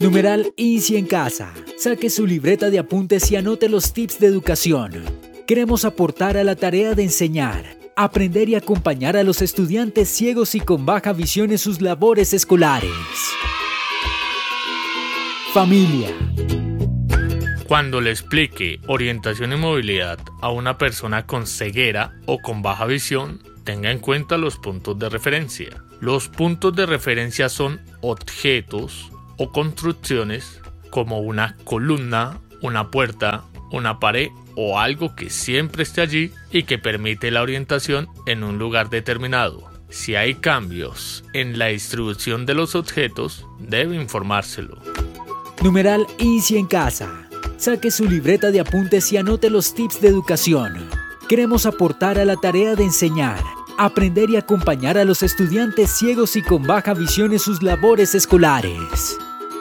Numeral Inicie en casa. Saque su libreta de apuntes y anote los tips de educación. Queremos aportar a la tarea de enseñar, aprender y acompañar a los estudiantes ciegos y con baja visión en sus labores escolares. Familia. Cuando le explique orientación y movilidad a una persona con ceguera o con baja visión, tenga en cuenta los puntos de referencia. Los puntos de referencia son objetos o construcciones como una columna, una puerta, una pared o algo que siempre esté allí y que permite la orientación en un lugar determinado. Si hay cambios en la distribución de los objetos, debe informárselo. Numeral Inicie en casa. Saque su libreta de apuntes y anote los tips de educación. Queremos aportar a la tarea de enseñar, aprender y acompañar a los estudiantes ciegos y con baja visión en sus labores escolares.